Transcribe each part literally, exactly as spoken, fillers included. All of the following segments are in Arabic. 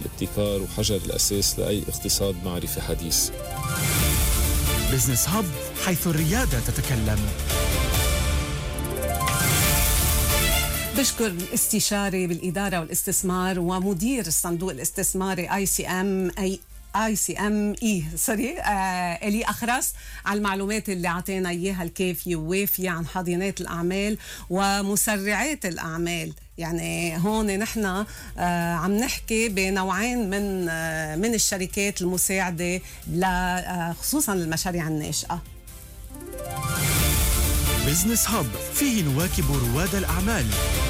والابتكار وحجر الأساس لأي اقتصاد معرفي حديث. بزنس هاب، حيث الريادة تتكلم. بشكر استشاري بالإدارة والاستثمار ومدير الصندوق الاستثماري آي سي إم أي اي سي ام اي سوري آه الي اخرس على المعلومات اللي عطينا اياها الكافيه ووافيه عن حاضنات الاعمال ومسرعات الاعمال. يعني هون نحن آه عم نحكي بنوعين من آه من الشركات المساعده آه خصوصا للمشاريع الناشئه. بزنس هاب فيه نواكب رواد الاعمال.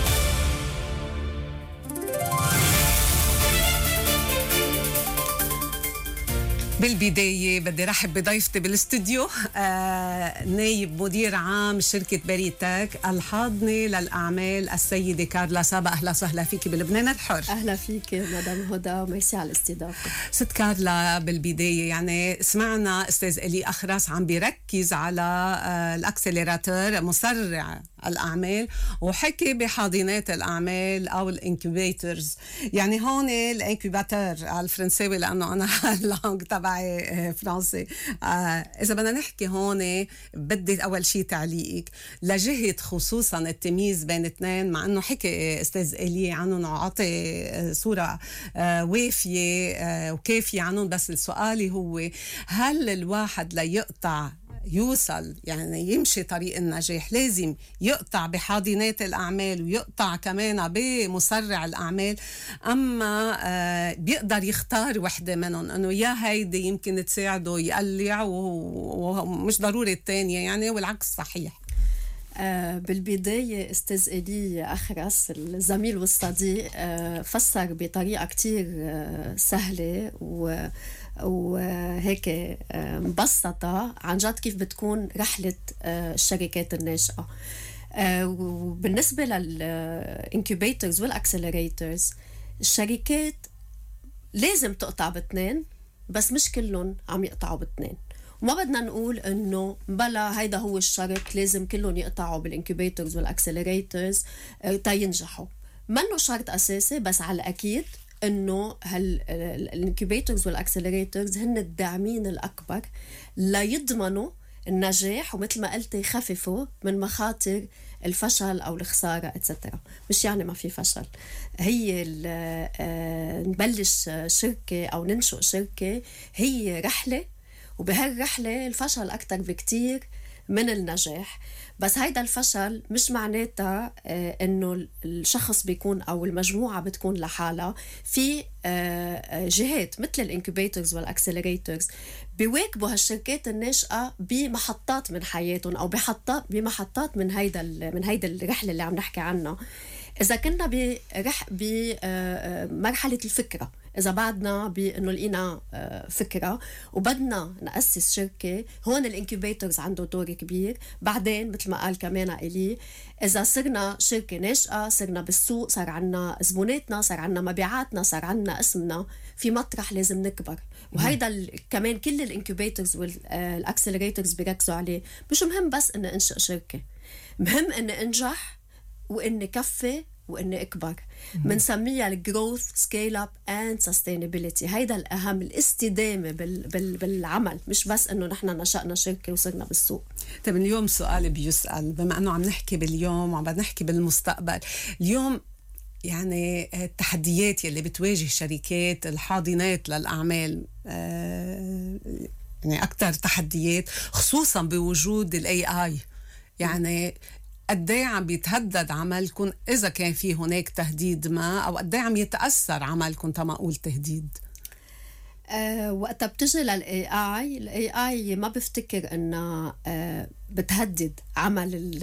بالبداية بدي رحب بضيفتي بالاستوديو آه نايب مدير عام شركة بريتك الحاضنة للأعمال السيدة كارلا سابا. أهلا وسهلا فيك بلبنان الحر. أهلا فيك مدام هدى وميرسي على الاستضافة. ست كارلا، بالبداية يعني سمعنا أستاذ إلي أخرس عم بيركز على آه الأكسلراتور مسرع الأعمال وحكي بحاضنات الأعمال أو الانكوبيترز. يعني هون الانكوباتور الفرنساوي لأنه أنا اللانج تبعي فرنسي. آه إذا بدنا نحكي هون بدي أول شيء تعليقك لجهة خصوصا التمييز بين اثنين، مع أنه حكي أستاذ إلي عنهم وعطي صورة آه وافية آه وكافية عنهم، بس السؤال هو هل الواحد ليقطع يوصل يعني يمشي طريق النجاح لازم يقطع بحاضنات الأعمال ويقطع كمان بمسرع الأعمال، أما آه بيقدر يختار وحدة منهم أنه يا هيدي يمكن تساعده يقلع ومش ضروري التانية يعني، والعكس صحيح؟ آه بالبداية أستاذ إلي أخرس الزميل والصديق آه فسر بطريقة كتير آه سهلة و وهيك مبسطة عن جد كيف بتكون رحلة الشركات الناشئة. وبالنسبة للإنكوبيترز والأكسلريترز، الشركات لازم تقطع باثنين، بس مش كلهم عم يقطعوا باثنين. وما بدنا نقول إنه بلا هيدا هو الشرط لازم كلهم يقطعوا بالإنكوبيترز والأكسلريترز تينجحوا. منه شرط أساسي، بس على الأكيد انه هالانكوبيترز والاكسلريترز هن الداعمين الاكبر ليضمنوا النجاح، ومثل ما قلت يخففوا من مخاطر الفشل او الخساره اتسترا. مش يعني ما في فشل، هي نبلش شركه او ننشئ شركه هي رحله، وبهالرحله الفشل اكثر بكتير من النجاح. بس هيدا الفشل مش معناتها آه انه الشخص بيكون او المجموعه بتكون لحالها. في آه جهات مثل الانكوبيترز والاكسلريترز بيواكبوا هالشركات الناشئه بمحطات من حياتهم او بحطات بمحطات من هيدا من هيدا الرحله اللي عم نحكي عنها. اذا كنا برح بمرحله الفكره، إذا بعدنا بأنه لقينا فكرة وبدنا نأسس شركة، هون الانكوبيترز عنده دور كبير. بعدين مثل ما قال كمان إلي، إذا صرنا شركة ناشئة، صرنا بالسوق، صار عنا زبوناتنا، صار عنا مبيعاتنا، صار عنا اسمنا، في مطرح لازم نكبر. وهيدا كمان كل الانكوبيترز والأكسلريترز بيركزوا عليه. مش مهم بس إن انشئ شركة، مهم إن انجح وإن كفي وإن أكبر. منسميها الجروث سكيل اب اند سستينابيليتي. هيدا الأهم، الاستدامة بال بال بالعمل، مش بس إنه نحن نشأنا شركة وصرنا بالسوق. طيب اليوم سؤال بيسأل، بما إنه عم نحكي باليوم وعم نحكي بالمستقبل، اليوم يعني التحديات يلي بتواجه شركات الحاضنات للأعمال آه يعني أكتر تحديات خصوصا بوجود الاي اي. يعني قديه عم بيتهدد عملكم إذا كان في هناك تهديد ما، أو قديه عم يتأثر عملكم تما أقول تهديد؟ أه وقتها بتجي للاي اي، الاي اي ما بفتكر انها أه بتهدد عمل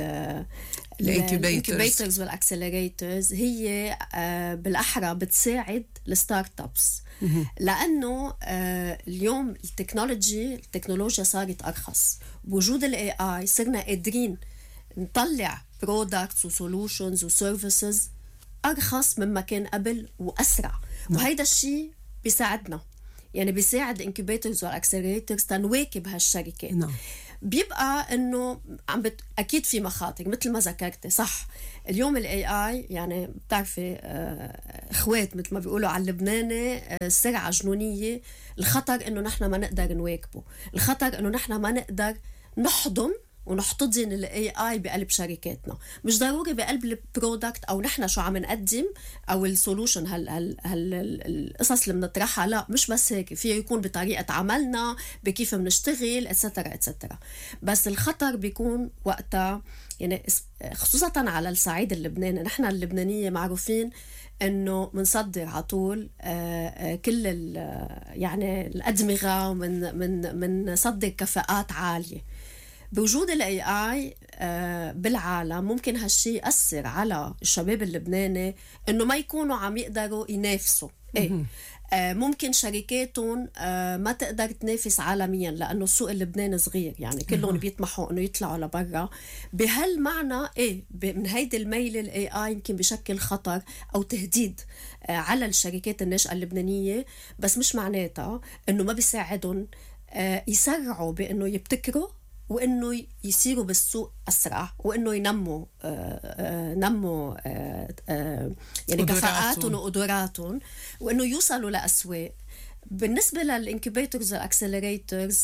الانكوبيترز والاكسلريترز. هي أه بالاحرى بتساعد الستارت ابس، لانه أه اليوم التكنولوجي التكنولوجيا صارت ارخص. بوجود الاي اي صرنا قادرين نطلع برودكتس وسولوشنز وسيرفيسز ارخص مما كان قبل واسرع. وهيدا الشيء بيساعدنا، يعني بيساعد الانكوبيترز والاكسلريترز تنواكب هالشركات. بيبقى انه عم بت... اكيد في مخاطر مثل ما ذكرتي صح. اليوم الاي اي يعني بتعرفي آه اخوات مثل ما بيقولوا على اللبناني آه سرعه جنونيه. الخطر انه نحن ما نقدر نواكبه، الخطر انه نحن ما نقدر نحضن ونحتضن الاي اي بقلب شركاتنا. مش ضروري بقلب البرودكت او نحن شو عم نقدم او السولوشن هال هال هال القصص اللي بنطرحها، لا مش بس هيك، فيه يكون بطريقه عملنا، بكيف بنشتغل اتسترا اتسترا. بس الخطر بيكون وقتها يعني خصوصا على الصعيد اللبناني. نحن اللبنانيه معروفين انه بنصدر على طول كل يعني الادمغه ومن من من نصدر كفاءات عاليه. بوجود الاي اي بالعالم ممكن هالشي يأثر على الشباب اللبناني انه ما يكونوا عم يقدروا ينافسوا. ايه ممكن شركاتهم ما تقدر تنافس عالميا لانه السوق اللبناني صغير، يعني كلهم بيطمحوا انه يطلعوا لبرا. بهالمعنى ايه من هيدي الميله الاي اي يمكن بشكل خطر او تهديد على الشركات الناشئه اللبنانيه، بس مش معناتها انه ما بيساعدهم يسرعوا بانه يبتكروا وانه يصيروا بالسوق اسرع، وانه ينموا آآ آآ نموا آآ آآ يعني كفاءاتهم وقدراتهم، وانه يوصلوا لاسواق. بالنسبه للانكوبيتورز والاكسلريتورز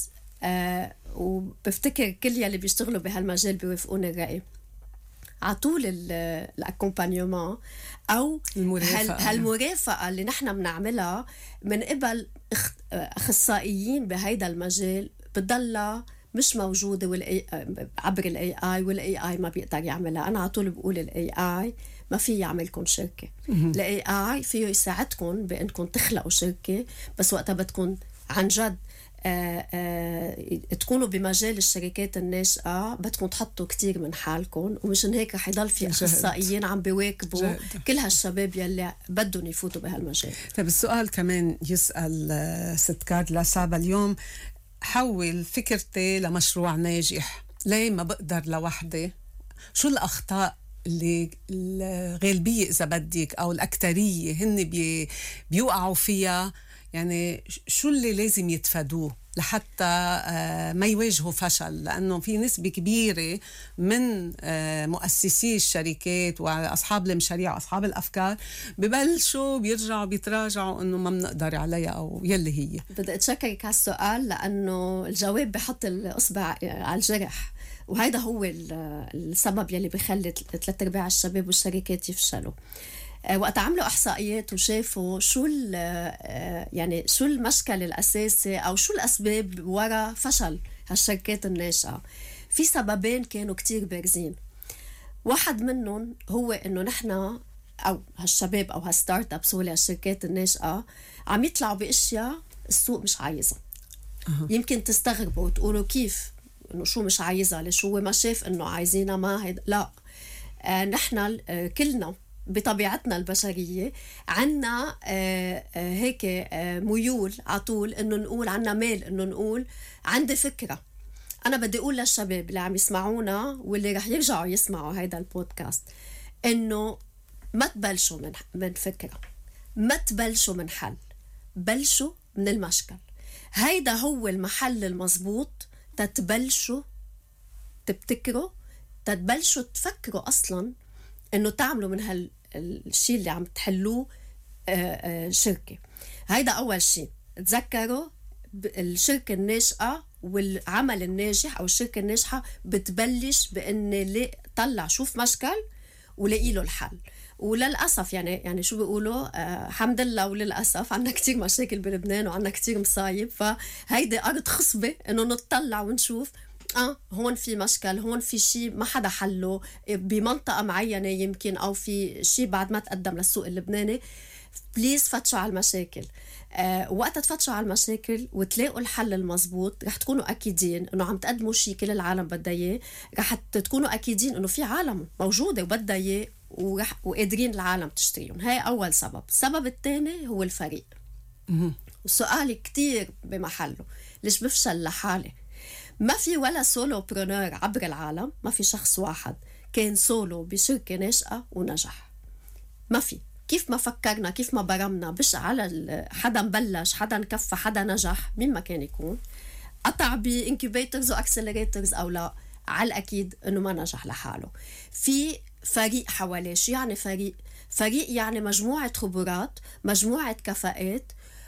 وبفتكر كل يلي بيشتغلوا بهالمجال بيوافقون الراي، على طول الاكومبانيومون او المرافقه هالمرافقه اللي نحن بنعملها من قبل اخصائيين بهيدا المجال بتضلها مش موجودة والأي... عبر الاي اي والاي اي ما بيقدر يعملها. انا على طول بقول الاي اي ما في يعملكم شركة. الاي اي فيه يساعدكم بانكم تخلقوا شركة، بس وقتها بدكم عن جد آآ آآ تكونوا بمجال الشركات الناشئة بدكم تحطوا كتير من حالكم، ومشان هيك رح يضل في اخصائيين عم بيواكبوا كل هالشباب يلي بدهم يفوتوا بهالمجال. طيب السؤال كمان يسأل ست كارلا سابا اليوم، حول فكرتي لمشروع ناجح، ليه ما بقدر لوحدي؟ شو الأخطاء اللي الغالبية إذا بدك أو الأكترية هن بي بيوقعوا فيها؟ يعني شو اللي لازم يتفادوه لحتى ما يواجهوا فشل؟ لأنه في نسبة كبيرة من مؤسسي الشركات وأصحاب المشاريع وأصحاب الأفكار ببلشوا بيرجعوا بيتراجعوا إنه ما بنقدر عليها أو يلي هي. بدي أتشكرك على السؤال لأنه الجواب بحط الأصبع على الجرح، وهذا هو السبب يلي بيخلي ثلاث أرباع الشباب والشركات يفشلوا. وقت عملوا احصائيات وشافوا شو يعني شو المشكل الاساسي او شو الاسباب وراء فشل هالشركات الناشئه، في سببين كانوا كتير بارزين. واحد منهم هو انه نحن او هالشباب او هالستارت ابس ولا الشركات الناشئه عم يطلعوا باشياء السوق مش عايزها. أه. يمكن تستغربوا وتقولوا كيف انه شو مش عايزها، ليش هو ما شاف انه عايزينها؟ ما هيد لا آه نحن آه كلنا بطبيعتنا البشرية عنا آه آه هيك آه ميول عطول انه نقول، عنا ميل انه نقول عندي فكرة. انا بدي اقول للشباب اللي عم يسمعونا واللي رح يرجعوا يسمعوا هيدا البودكاست انه ما تبلشوا من من فكرة، ما تبلشوا من حل، بلشوا من المشكل. هيدا هو المحل المزبوط تتبلشوا تبتكروا، تتبلشوا تفكروا اصلا انه تعملوا من هالشيء اللي عم تحلوه شركة. هيدا اول شيء. تذكروا الشركة الناشئة والعمل الناجح او الشركة الناجحة بتبلش بان طلع شوف مشكل ولاقي له الحل. وللأسف يعني يعني شو بيقولوا آه الحمد لله وللأسف عنا كتير مشاكل بلبنان وعنا كتير مصايب، فهيدي أرض خصبة إنه نطلع ونشوف آه هون في مشكل، هون في شيء ما حدا حله بمنطقة معينة يمكن، أو في شيء بعد ما تقدم للسوق اللبناني. بليز فتشوا على المشاكل. آه وقت تفتشوا على المشاكل وتلاقوا الحل المزبوط رح تكونوا أكيدين إنه عم تقدموا شيء كل العالم بدها إياه، رح تكونوا أكيدين إنه في عالم موجودة وبدها إياه ورح وقادرين العالم تشتريهم. هاي أول سبب. السبب الثاني هو الفريق. وسؤالي كتير بمحله، ليش بفشل لحالي؟ ما في ولا سولو برونور عبر العالم، ما في شخص واحد كان سولو بشركة ناشئة ونجح. ما في. كيف ما فكرنا، كيف ما برمنا، بش على حدا مبلش، حدا انكفى، حدا نجح، مين ما كان يكون قطع بانكيوبيترز واكسلريترز او لا، على الاكيد انه ما نجح لحاله. في فريق حواليه. شو يعني فريق؟ فريق يعني مجموعة خبرات، مجموعة كفاءات،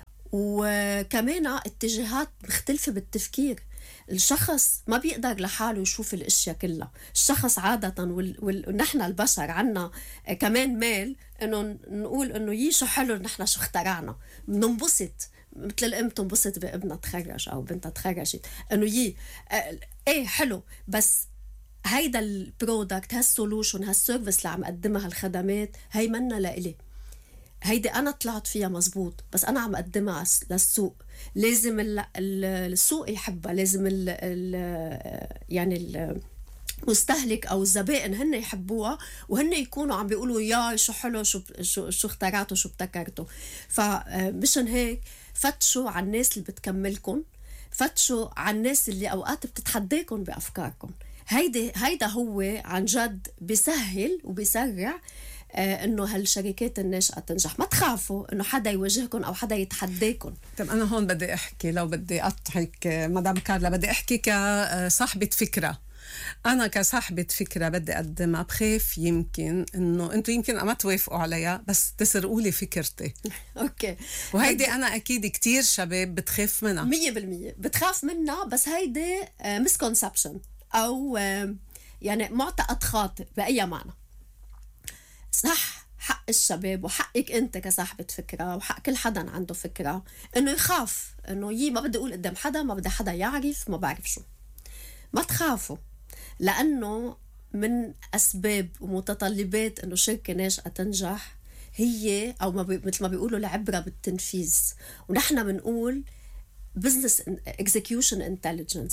وكمان اتجاهات مختلفة بالتفكير. الشخص ما بيقدر لحاله يشوف الاشياء كلها. الشخص عادة وال... وال... ونحن البشر عنا كمان ميل انه نقول انه يي شو حلو نحن شو اخترعنا، بننبسط مثل الام تنبسط بابنها تخرج او بنتها تخرجت، انه يي اه ايه حلو، بس هيدا البرودكت، هالسولوشن، هالسيرفيس اللي عم قدمها، هالخدمات، هي منا لإلي، هيدي أنا طلعت فيها مزبوط، بس أنا عم قدمها للسوق. لازم السوق يحبها، لازم ال ال يعني المستهلك أو الزبائن هن يحبوها، وهن يكونوا عم بيقولوا يا شو حلو، شو شو شو اخترعتوا، شو ابتكرتوا. فمشان هيك فتشوا على الناس اللي بتكملكم، فتشوا على الناس اللي أوقات بتتحداكم بأفكاركم. هيدا هيدا هو عن جد بيسهل وبيسرع آه انه هالشركات الناشئه تنجح. ما تخافوا انه حدا يواجهكم او حدا يتحداكم. طب انا هون بدي احكي، لو بدي اقطعك مدام كارلا، بدي احكي كصاحبه فكره. انا كصاحبه فكره بدي اقدمها، بخاف يمكن انه انتم يمكن ما توافقوا عليها، بس تسرقوا لي فكرتي. اوكي. وهيدي انا اكيد كتير شباب بتخاف منها. مية بالمية بتخاف منها، بس هيدي مسكونسبشن او يعني معتقد خاطئ باي معنى. صح، حق الشباب وحقك انت كصاحبة فكرة وحق كل حدا عنده فكرة انه يخاف، انه يي ما بدي اقول قدام حدا، ما بدي حدا يعرف، ما بعرف شو. ما تخافوا، لانه من اسباب ومتطلبات انه شركة ناشئة تنجح هي او ما بي مثل ما بيقولوا العبرة بالتنفيذ، ونحن بنقول business execution intelligence،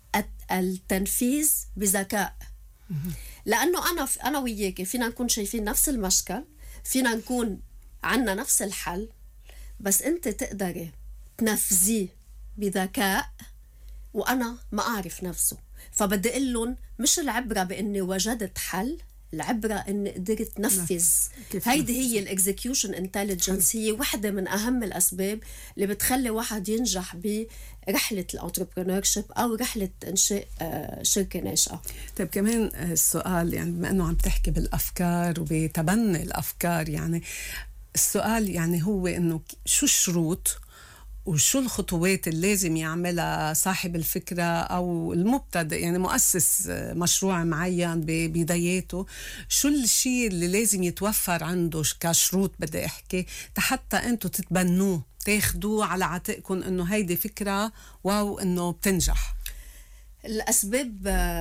التنفيذ بذكاء. لأنه أنا أنا وياك فينا نكون شايفين نفس المشكل، فينا نكون عنا نفس الحل، بس أنت تقدري تنفذيه بذكاء وأنا ما أعرف نفسه. فبدي أقول لهم مش العبرة بإني وجدت حل، العبرة إني قدرت نفذ. هيدي هي الإكزيكيوشن انتليجنس، هي واحدة من أهم الأسباب اللي بتخلي واحد ينجح برحلة الانتربرينورشيب أو رحلة إنشاء شركة ناشئة. طيب كمان السؤال، يعني بما أنه عم تحكي بالأفكار وبتبني الأفكار، يعني السؤال يعني هو إنه شو الشروط وشو الخطوات اللي لازم يعملها صاحب الفكرة أو المبتدئ، يعني مؤسس مشروع معين ببداياته، شو الشيء اللي لازم يتوفر عنده كشروط بدي أحكي حتى أنتوا تتبنوه، تاخدوه على عاتقكم إنه هيدي فكرة واو إنه بتنجح؟ الأسباب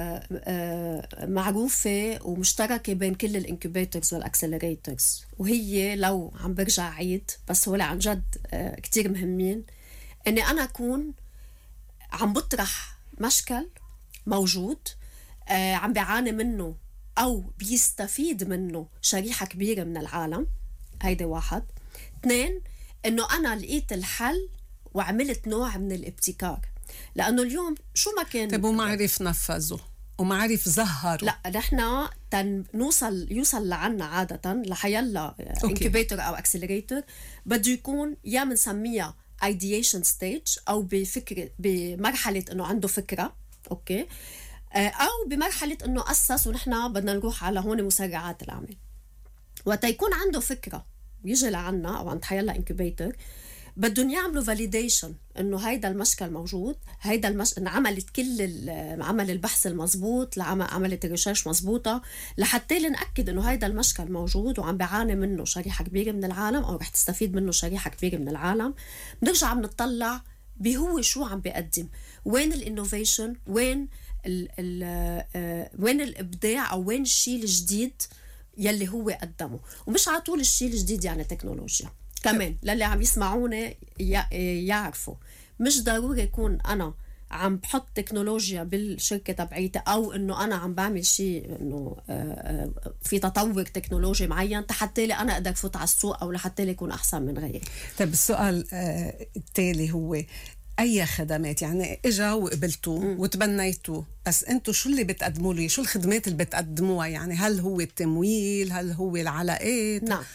معروفة ومشتركة بين كل الانكوبيترز والأكسلريترز، وهي لو عم برجع عيد بس هو عن جد كتير مهمين، أني أنا أكون عم بطرح مشكل موجود عم بيعاني منه أو بيستفيد منه شريحة كبيرة من العالم. هيدا واحد. اثنين، أنه أنا لقيت الحل وعملت نوع من الابتكار، لأنه اليوم شو ما كان. طيب وما عرف نفذه وما عرف ظهره؟ لا، نحن تن نوصل يوصل لعنا عادة لحيلا انكوبيتر أو اكسلريتر بده يكون يا منسميها ideation stage أو بفكرة بمرحلة إنه عنده فكرة، أوكي، أو بمرحلة إنه أسس ونحن بدنا نروح على هون مسرعات الأعمال. وتيكون عنده فكرة ويجي لعنا أو عند حيلا انكوبيتر بدهم يعملوا فاليديشن انه هيدا المشكل موجود، هيدا المش... إن عملت كل عمل البحث المزبوط، لعمل عملت الريسيرش مزبوطه، لحتى نأكد انه هيدا المشكل موجود وعم بيعاني منه شريحه كبيره من العالم او رح تستفيد منه شريحه كبيره من العالم. بنرجع بنطلع بهو شو عم بيقدم، وين الانوفيشن، وين ال ال وين الابداع، او وين الشيء الجديد يلي هو قدمه. ومش على طول الشيء الجديد يعني تكنولوجيا كمان، للي عم يسمعوني يعرفوا مش ضروري يكون أنا عم بحط تكنولوجيا بالشركة تبعيتي أو إنه أنا عم بعمل شيء إنه في تطور تكنولوجي معين حتى لي أنا أقدر فوت على السوق أو لحتى لي يكون أحسن من غيري. طيب السؤال التالي هو أي خدمات، يعني إجا وقبلتوه وتبنيتوه، بس أنتوا شو اللي بتقدموا لي؟ شو الخدمات اللي بتقدموها؟ يعني هل هو التمويل؟ هل هو العلاقات؟ نعم،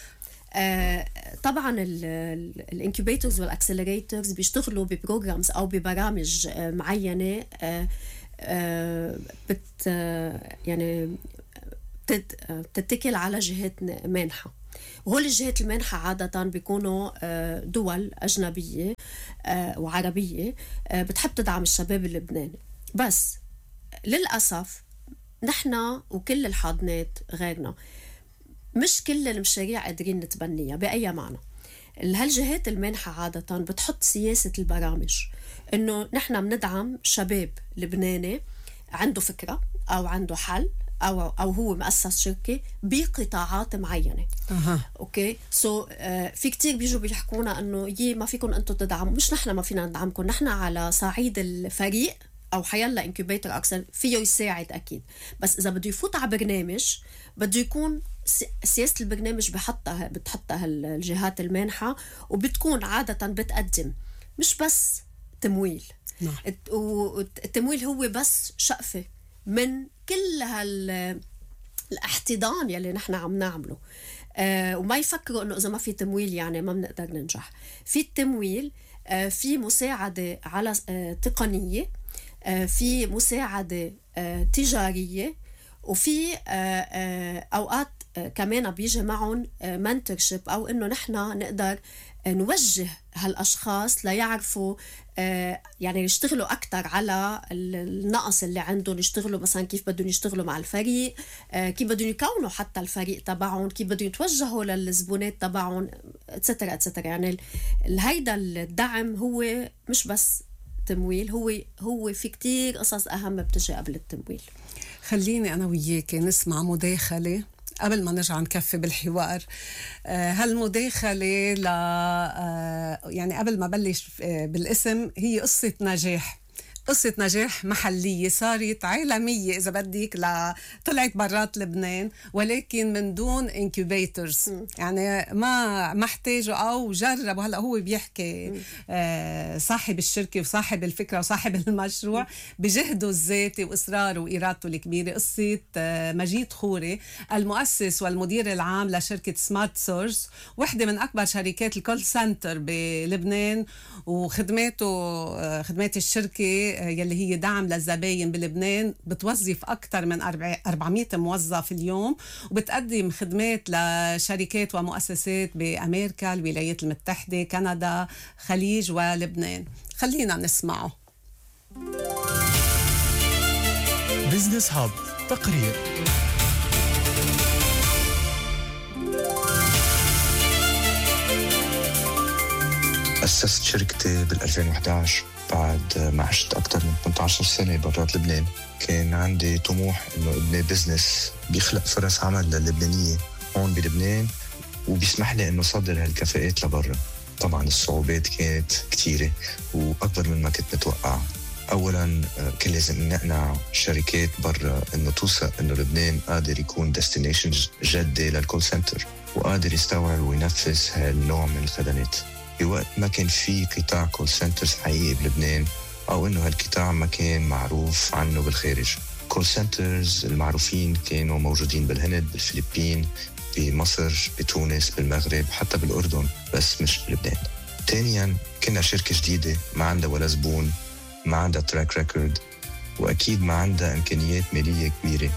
آه طبعا الانكوبيتورز والاكسلريتورز بيشتغلوا ببروجرامز او ببرامج آه معينه آه آه بت آه يعني بتتكل على جهات مانحه، وهول الجهات المانحة عادة بيكونوا دول أجنبية وعربية بتحب تدعم الشباب اللبناني. بس للأسف نحن وكل الحاضنات غيرنا مش كل المشاريع قادرين نتبنيها. بأي معنى؟ هالجهات المانحة عادة بتحط سياسة البرامج إنه نحن بندعم شباب لبناني عنده فكرة أو عنده حل أو أو هو مؤسس شركة بقطاعات معينة. أه. أوكي سو so, uh, في كتير بيجوا بيحكونا إنه يي ما فيكم أنتوا تدعموا. مش نحن ما فينا ندعمكم، نحن على صعيد الفريق أو حيلا إنكوبيتر أكثر فيه يساعد أكيد، بس إذا بده يفوت على برنامج بده يكون سياسة البرنامج بحطها بتحطها الجهات المانحة، وبتكون عادة بتقدم مش بس تمويل. نعم. والتمويل هو بس شقفة من كل هالاحتضان يلي نحن عم نعمله. آه وما يفكروا انه اذا ما في تمويل يعني ما بنقدر ننجح. في التمويل آه في مساعدة على آه تقنية، آه في مساعدة آه تجارية، وفي آه آه اوقات آه كمان بيجي معهم آه منتورشيب، او انه نحن نقدر آه نوجه هالاشخاص ليعرفوا آه يعني يشتغلوا أكتر على النقص اللي عندهم، يشتغلوا مثلا كيف بدهم يشتغلوا مع الفريق، آه كيف بدهم يكونوا حتى الفريق تبعهم، كيف بدهم يتوجهوا للزبونات تبعهم اتسترا اتسترا. يعني هيدا الدعم هو مش بس تمويل، هو هو في كتير قصص أهم بتجي قبل التمويل. خليني أنا وياك نسمع مداخلة قبل ما نرجع نكفي بالحوار. آه هالمداخلة ل آه يعني قبل ما بلش آه بالاسم، هي قصة نجاح، قصة نجاح محلية صارت عالمية إذا بدك، لا طلعت برات لبنان، ولكن من دون انكوبيترز. يعني ما ما احتاجوا أو جربوا. هلأ هو بيحكي آه صاحب الشركة وصاحب الفكرة وصاحب المشروع بجهده الذاتي وإصراره وإرادته الكبيرة. قصة آه مجيد خوري المؤسس والمدير العام لشركة سمارت سورس، واحدة من أكبر شركات الكول سنتر بلبنان، وخدماته آه خدمات الشركة يلي هي دعم للزباين بلبنان بتوظف أكثر من أربعمية موظف اليوم، وبتقدم خدمات لشركات ومؤسسات بأمريكا، الولايات المتحدة، كندا، خليج ولبنان. خلينا نسمعه. بزنس هاب تقرير. أسست شركتي بالألفين وإحدى عشر بعد ما عشت أكتر من ثمانية عشر سنة برات لبنان. كان عندي طموح إنه ابني بزنس بيخلق فرص عمل للبنانية هون بلبنان، وبيسمح لي إنه صدر هالكفاءات لبرا. طبعا الصعوبات كانت كتيرة وأكبر من ما كنت متوقع. أولا كان لازم نقنع شركات برا إنه توثق إنه لبنان قادر يكون ديستنيشن جدي للكول سنتر، وقادر يستوعب وينفذ هالنوع من الخدمات بوقت ما كان في قطاع كول سنترز حقيقي بلبنان، أو إنه هالقطاع ما كان معروف عنه بالخارج. كول سنترز المعروفين كانوا موجودين بالهند، بالفلبين، بمصر، بتونس، بالمغرب، حتى بالأردن، بس مش بلبنان. ثانياً كنا شركة جديدة ما عندها ولا زبون، ما عندها تراك ريكورد، وأكيد ما عندها إمكانيات مالية كبيرة.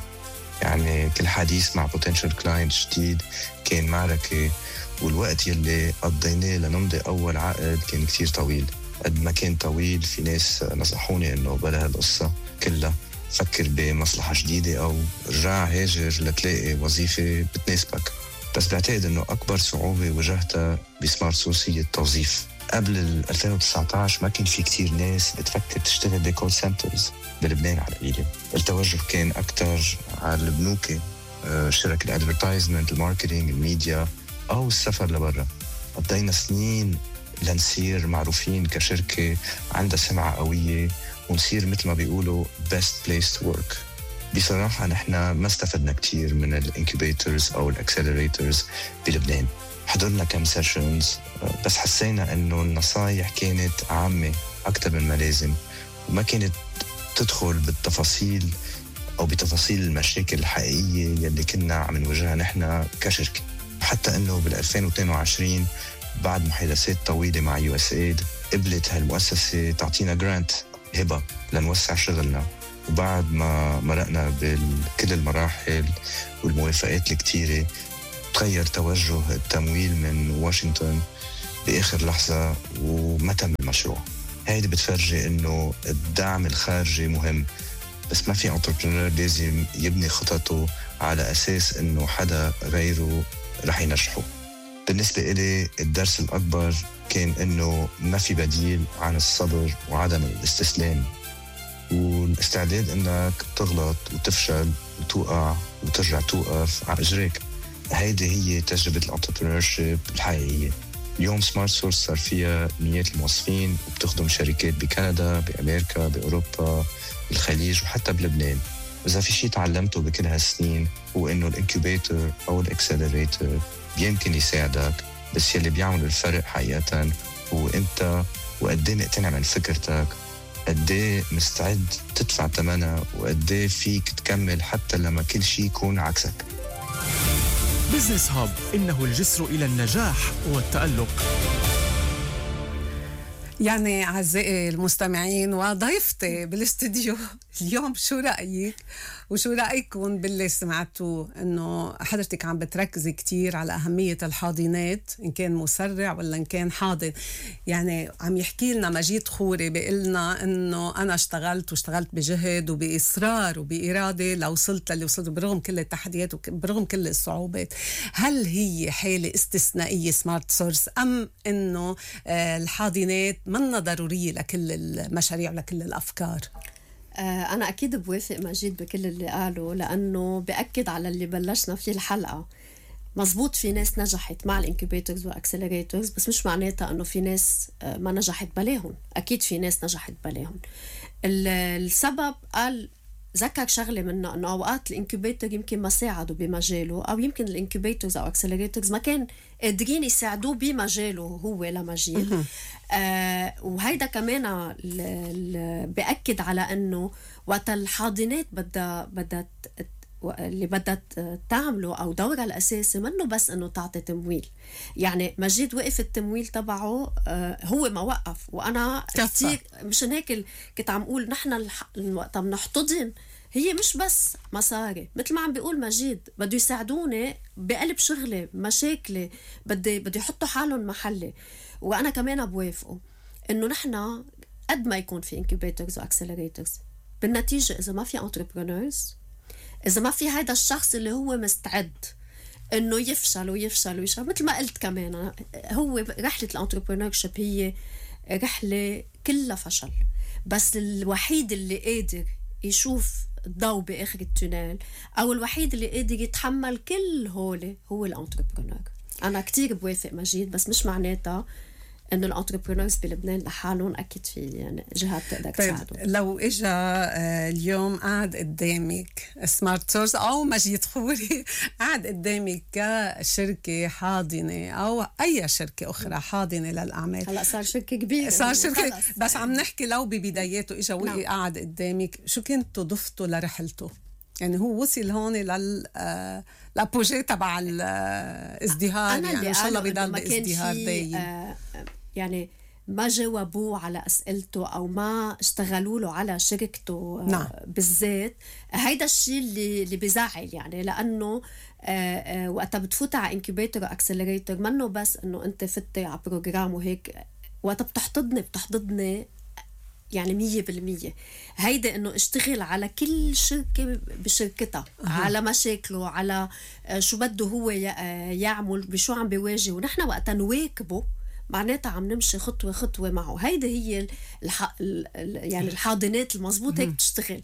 يعني كل حديث مع بوتنشال كلاينت جديد كان معركة، والوقت يلي قضيناه لنمضي أول عقد كان كتير طويل. قد ما كان طويل في ناس نصحوني إنه بلا هالقصة كلها فكر بمصلحة جديدة أو رجع هاجر لتلاقي وظيفة بتناسبك. بس بعتقد إنه أكبر صعوبة واجهتها بسمارت سورس هي التوظيف. قبل ألفين وتسعة عشر ما كان في كتير ناس بتفكر تشتغل بكول سنترز بلبنان على القليل. التوجه كان أكتر على البنوك، شركة الادفرتايزمنت، الماركتينج، الميديا، أو السفر لبرا. قضينا سنين لنصير معروفين كشركة عندها سمعة قوية ونصير مثل ما بيقولوا best place to work. بصراحة نحن ما استفدنا كتير من الانكوبيترز أو الاكسلريترز بلبنان. حضرنا كم سيشنز بس حسينا أنه النصايح كانت عامة أكتر من ما لازم، وما كانت تدخل بالتفاصيل أو بتفاصيل المشاكل الحقيقية يلي كنا عم نواجهها نحن كشركة. حتى انه بال ألفين واثنين وعشرين بعد محادثات طويله مع يو اس ايد قبلت هالمؤسسه تعطينا جرانت هبه لنوسع شغلنا. وبعد ما مرقنا بكل المراحل والموافقات الكتيره تغير توجه التمويل من واشنطن باخر لحظه وما تم المشروع. هيدي بتفرجي انه الدعم الخارجي مهم، بس ما في انتربرنور لازم يبني خططه على اساس انه حدا غيره رح ينجحه. بالنسبه إلي الدرس الاكبر كان انه ما في بديل عن الصبر وعدم الاستسلام والاستعداد انك تغلط وتفشل وتوقع وترجع توقف على اجريك. هيدي هي تجربه الانتربرنورشيب الحقيقيه. اليوم سمارت سورس صار فيها مئات الموظفين وبتخدم شركات بكندا، بامريكا، باوروبا، بالخليج وحتى بلبنان. اذا في شيء تعلمته بكل هالسنين هو انه الانكوبيتور او الاكسلريتور يمكن يساعدك، بس يلي بيعمل الفرق حقيقه هو انت وقد ايه مقتنع من فكرتك، قد ايه مستعد تدفع ثمنها، وقد ايه فيك تكمل حتى لما كل شيء يكون عكسك. بزنس هاب، إنه الجسر إلى النجاح والتألق. يعني أعزائي المستمعين وضيفتي بالاستديو اليوم، شو رأيك وشو رأيكم باللي سمعتوه؟ إنه حضرتك عم بتركزي كتير على أهمية الحاضنات، إن كان مسرع ولا إن كان حاضن. يعني عم يحكي لنا مجيد خوري بيقلنا إنه أنا اشتغلت واشتغلت بجهد وبإصرار وبإرادة لو وصلت للي وصلت برغم كل التحديات وبرغم كل الصعوبات. هل هي حالة استثنائية سمارت سورس، أم إنه الحاضنات منا ضرورية لكل المشاريع ولكل الأفكار؟ أنا أكيد بوافق مجيد بكل اللي قاله، لأنه بأكد على اللي بلشنا فيه الحلقة. مزبوط في ناس نجحت مع الانكوبيتورز واكسلريتورز، بس مش معناتها أنه في ناس ما نجحت بلاهم. أكيد في ناس نجحت بلاهم. السبب قال ذكر شغلة منه، أنه أوقات الانكوبيتور يمكن ما ساعدوا بمجاله، أو يمكن الانكوبيتورز أو اكسلريتورز ما كان قادرين يساعدوه بمجاله هو لمجيد. آه وهيدا كمان بأكد على أنه وقت الحاضنات بدها بدها اللي بدها تعمله أو دورها الأساسي منه بس أنه تعطي تمويل. يعني مجيد وقف التمويل تبعه، آه هو ما وقف. وأنا كتير مشان هيك كنت عم أقول نحن وقت بنحتضن هي مش بس مصاري، مثل ما عم بيقول مجيد بده يساعدوني بقلب شغلي مشاكلي، بدي بدي يحطوا حالهم محلي. وأنا كمان بوافقه إنه نحن قد ما يكون في incubators و accelerators، بالنتيجة إذا ما في entrepreneurs، إذا ما في هذا الشخص اللي هو مستعد إنه يفشل ويفشل ويفشل، مثل ما قلت كمان هو رحلة الانتربرنورشيب هي رحلة كلها فشل، بس الوحيد اللي قادر يشوف الضوء بآخر التونيل أو الوحيد اللي قادر يتحمل كل هولي هو الانتربرنور. أنا كتير بوافق مجيد، بس مش معناتها إنه الانتربرنورز بلبنان لحالهم أكيد في يعني جهات تقدر تساعدهم. لو إجا اليوم قاعد قدامك سمارت سورس أو مجيد خوري قاعد قدامك كشركة حاضنة أو أي شركة أخرى حاضنة للأعمال، هلا صار شركة كبيرة، صار شركة بس عم نحكي لو ببداياته إجا وقي قاعد قدامك، شو كنتوا ضفتوا لرحلته؟ يعني هو وصل هون لل لابوجي تبع الازدهار، يعني إن شاء الله بيضل بازدهار دايم. آه يعني ما جاوبوه على أسئلته أو ما اشتغلوا له على شركته نعم. بالذات هيدا الشيء اللي اللي بيزعل، يعني لأنه آه آه وقتها بتفوت على انكوبيتور واكسلريتور منه بس إنه أنت فتي على بروجرام وهيك، وقتها بتحتضني بتحتضني يعني مية بالمية. هيدا إنه اشتغل على كل شركة بشركتها، أه. على مشاكله، على شو بده هو يعمل، بشو عم بيواجه، ونحن وقتا نواكبه معناتها عم نمشي خطوة خطوة معه. هيدا هي الح... يعني الحاضنات المضبوط هيك بتشتغل.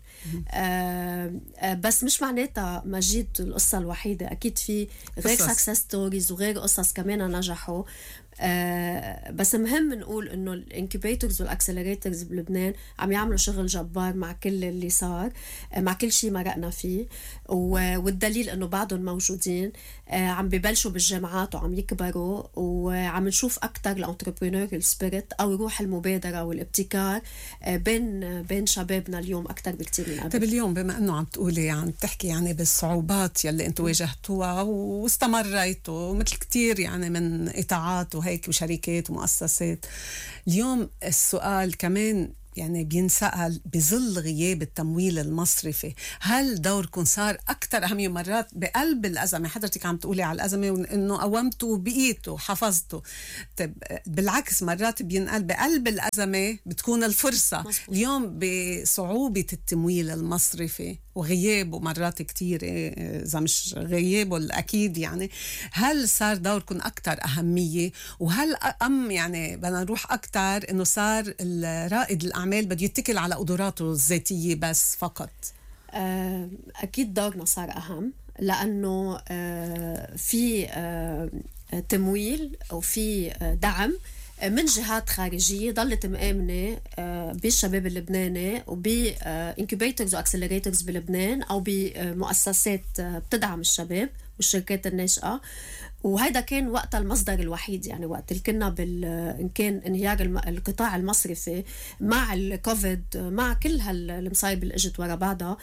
آه آه بس مش معناتها مجيد القصة الوحيدة، أكيد في غير سكسس ستوريز وغير قصص كمان نجحوا. آه بس مهم نقول انه الانكوبيتورز والاكسلريتورز بلبنان عم يعملوا شغل جبار مع كل اللي صار، آه مع كل شيء مرقنا فيه، والدليل انه بعدهم موجودين، آه عم ببلشوا بالجامعات وعم يكبروا، وعم نشوف اكثر الانتربرينوريال سبيريت او روح المبادره والابتكار آه بين بين شبابنا اليوم اكثر بكثير من قبل. طيب اليوم بما انه عم تقولي عم تحكي يعني بالصعوبات يلي انتم واجهتوها واستمريتوا مثل كثير يعني من قطاعات وهيك وشركات ومؤسسات، اليوم السؤال كمان يعني بينسأل بظل غياب التمويل المصرفي، هل دوركم صار أكثر أهمية مرات بقلب الأزمة؟ حضرتك عم تقولي على الأزمة وإنه قومتوا بقيتوا حفظتوا، طيب بالعكس مرات بينقل بقلب الأزمة بتكون الفرصة. مصبوط. اليوم بصعوبة التمويل المصرفي وغيابه مرات كتير، إذا مش غيابه الأكيد يعني، هل صار دوركم أكثر أهمية؟ وهل أم يعني بدنا نروح أكثر إنه صار الرائد الأعمال بده يتكل على قدراته الذاتية بس فقط؟ أكيد دورنا صار أهم، لأنه في تمويل وفي دعم من جهات خارجية ضلت مآمنة بالشباب اللبناني وبإنكوبيتورز وأكسلريتورز بلبنان أو بمؤسسات بتدعم الشباب والشركات الناشئة، وهذا كان وقتها المصدر الوحيد. يعني وقت اللي كنا بال إن كان انهيار القطاع المصرفي مع الكوفيد مع كل هالمصايب اللي اجت ورا بعضها،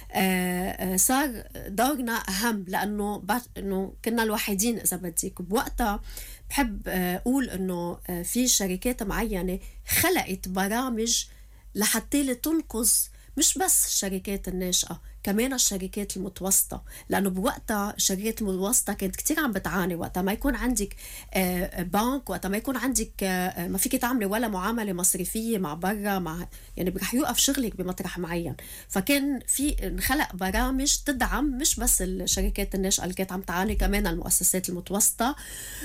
صار دورنا أهم، لأنه إنه كنا الوحيدين إذا بدك بوقتها. بحب أقول إنه في شركات معينة خلقت برامج لحتى تنقذ مش بس الشركات الناشئة، كمان الشركات المتوسطة، لأنه بوقتها الشركات المتوسطة كانت كتير عم بتعاني. وقتها ما يكون عندك بنك، وقتها ما يكون عندك ما فيك تعملي ولا معاملة مصرفية مع برا، مع يعني رح يوقف شغلك بمطرح معين. فكان في انخلق برامج تدعم مش بس الشركات الناشئة اللي كانت عم تعاني، كمان المؤسسات المتوسطة.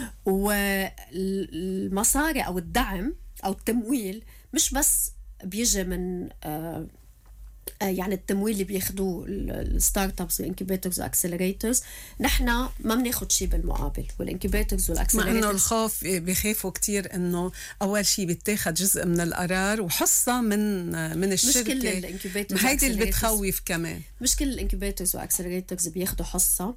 والمصاري أو الدعم أو التمويل مش بس بيجي من آه يعني التمويل اللي بياخدوه الستارت ابس والانكوبيتورز والاكسلريتورز، نحن ما بناخد شيء بالمقابل. والانكوبيتورز والاكسلريتورز مع انه الخوف بيخافوا كتير انه اول شيء بيتاخد جزء من القرار وحصه من من الشركه، مش كل الانكوبيتورز هيدي اللي بتخوف كمان. مش كل الانكوبيتورز والاكسلريتورز بياخدوا حصه.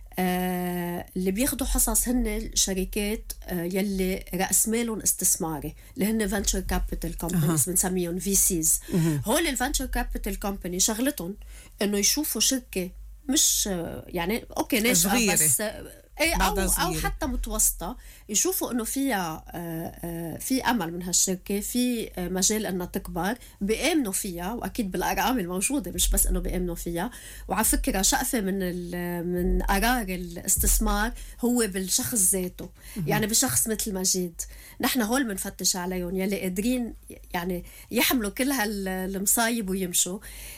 آه اللي بياخدوا حصص هن الشركات آه يلي رأس مالهم استثماري، اللي هن فنتشر كابيتال كومبانيز بنسميهم في سيز. هول الفنتشر كابيتال كومباني شغلتهم انه يشوفوا شركه مش آه يعني اوكي ناشئه بس آه أو, أو حتى متوسطة، يشوفوا إنه فيها في أمل من هالشركة، في مجال إنها تكبر، بيأمنوا فيها. وأكيد بالأرقام الموجودة، مش بس إنه بيأمنوا فيها. وعلى فكرة شقفة من من قرار الاستثمار هو بالشخص ذاته، يعني بشخص مثل مجيد نحن هول منفتش عليهم يلي قادرين يعني يحملوا كل هالمصايب ويمشوا.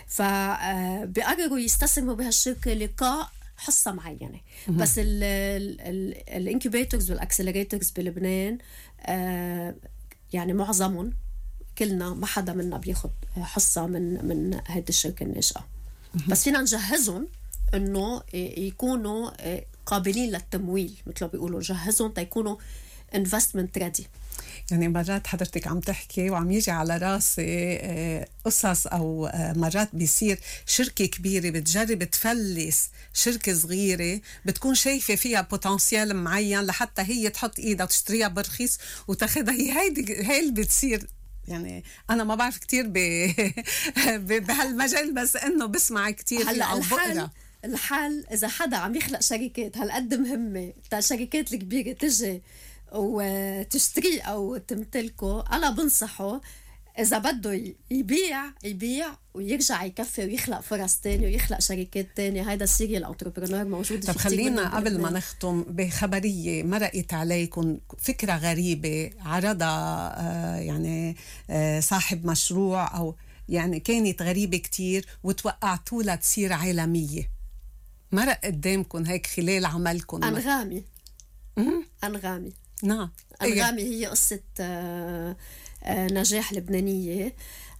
فبقرروا يستثمروا بهالشركة لقاء حصة معينة. بس الانكوبيتورز والاكسلريتورز بلبنان آه يعني معظمهم كلنا ما حدا منا بياخد حصة من من هيدي الشركة الناشئة، بس فينا نجهزهم انه يكونوا قابلين للتمويل، مثل ما بيقولوا نجهزهم تيكونوا investment ready. يعني مرات حضرتك عم تحكي وعم يجي على راسي قصص أو مرات بيصير شركة كبيرة بتجرب تفلس شركة صغيرة بتكون شايفة فيها بوتنسيال معين لحتى هي تحط إيدها وتشتريها برخيص وتاخدها. هي هيدي هي اللي بتصير. يعني أنا ما بعرف كتير بهالمجال، بس إنه بسمع كتير هلا الحال الحال إذا حدا عم يخلق شركات هالقد مهمة تا الشركات الكبيرة تجي وتشتري أو تمتلكه، أنا بنصحه إذا بده يبيع يبيع ويرجع يكفي ويخلق فرص تانية ويخلق شركات تانية. هيدا السيريال انتربرنور موجود. طب خلينا قبل ما نختم بخبرية مرقت عليكم فكرة غريبة عرضها آه يعني آه صاحب مشروع، أو يعني كانت غريبة كتير وتوقعتوا لها تصير عالمية. مرق قدامكم هيك خلال عملكم. أنغامي. أنغامي. نعم. أنغامي هي قصة آه آه نجاح لبنانية.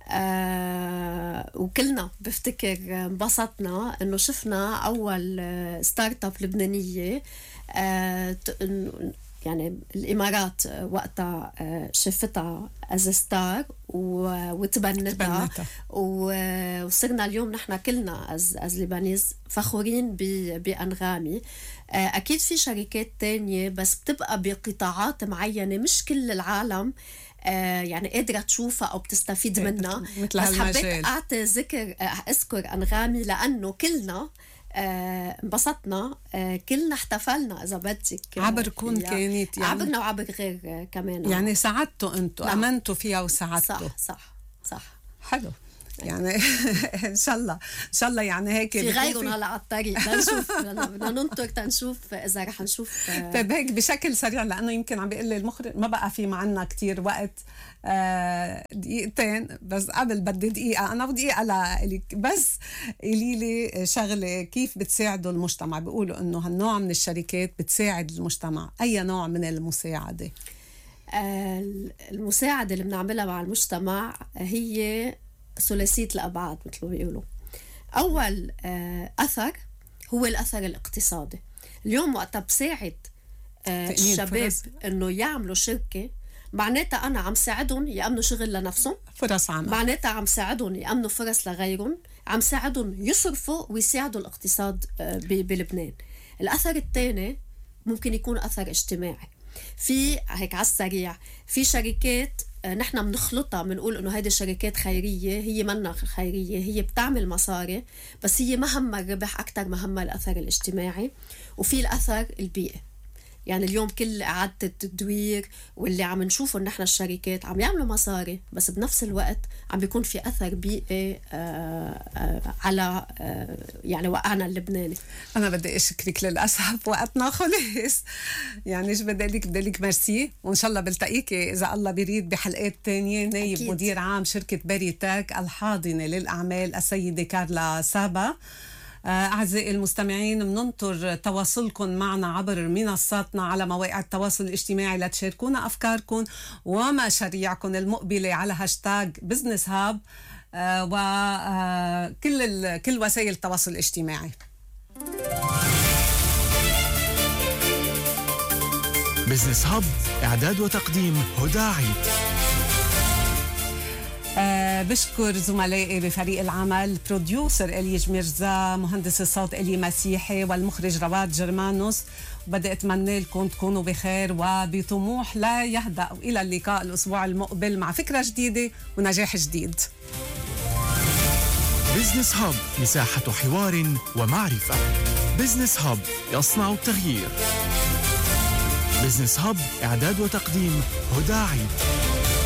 آه وكلنا بفتكر انبسطنا انه شفنا اول ستارت اب لبنانية آه يعني الإمارات وقتها شفتها از ستار وتبنتها، وصرنا اليوم نحن كلنا از از لبنانيز فخورين بأنغامي. أكيد في شركات تانية بس بتبقى بقطاعات معينة مش كل العالم يعني قادرة تشوفها أو بتستفيد منها. بس حبيت أعطي ذكر أذكر أنغامي لأنه كلنا انبسطنا، آه كلنا احتفلنا إذا بدك عبركم كانت يعني عبرنا وعبر غير كمان يعني ساعدتوا أنتوا. نعم. أمنتوا فيها وساعدتوا. صح صح صح حلو يعني ان شاء الله ان شاء الله يعني هيك في غيرهم هلا على الطريق لنشوف بدنا ننطر تنشوف اذا رح نشوف. طيب هيك بشكل سريع لانه يمكن عم بيقول لي المخرج ما بقى في معنا كتير وقت، آه دقيقتين بس قبل بدي دقيقه انا ودقيقه لك بس قولي لي شغله، كيف بتساعدوا المجتمع؟ بيقولوا انه هالنوع من الشركات بتساعد المجتمع، اي نوع من المساعده؟ آه المساعده اللي بنعملها مع المجتمع هي ثلاثية الأبعاد مثل ما بيقولوا. أول آه أثر هو الأثر الاقتصادي. اليوم وقتها بساعد آه الشباب إنه يعملوا شركة، معناتها أنا عم ساعدهم يأمنوا شغل لنفسهم، فرص عمل، معناتها عم ساعدهم يأمنوا فرص لغيرهم، عم ساعدهم يصرفوا ويساعدوا الاقتصاد آه بلبنان. الأثر الثاني ممكن يكون أثر اجتماعي. في هيك على السريع في شركات نحن بنخلطها، بنقول انه هيدي شركات خيريه، هي منا خيريه، هي بتعمل مصاري بس هي مهمة الربح اكثر مهمة الاثر الاجتماعي. وفي الاثر البيئي، يعني اليوم كل إعادة التدوير واللي عم نشوفه نحن الشركات عم يعملوا مصاري بس بنفس الوقت عم بيكون في أثر بيئي آآ آآ على آآ يعني وقعنا اللبناني. أنا بدي أشكرك، للأسف وقتنا خلص، يعني إيش بدي لك بدي لك ميرسي، وإن شاء الله بلتقيك إذا الله بيريد بحلقات تانية. نايب أكيد. مدير عام شركة بريتاك الحاضنة للأعمال السيدة كارلا سابا. أعزائي المستمعين، بننطر تواصلكم معنا عبر منصاتنا على مواقع التواصل الاجتماعي لتشاركونا أفكاركم ومشاريعكم المقبلة على هاشتاج بزنس هاب وكل كل وسائل التواصل الاجتماعي. بزنس هاب إعداد وتقديم هدى عيد. أه بشكر زملائي بفريق العمل، بروديوسر إليج ميرزا، مهندس الصوت إلي مسيحي، والمخرج رواد جرمانوس. وبدي أتمنى لكم تكونوا بخير وبطموح لا يهدأ، إلى اللقاء الأسبوع المقبل مع فكرة جديدة ونجاح جديد. بزنس هاب، مساحة حوار ومعرفة. بزنس هاب يصنع التغيير. بزنس هاب إعداد وتقديم هدى عيد.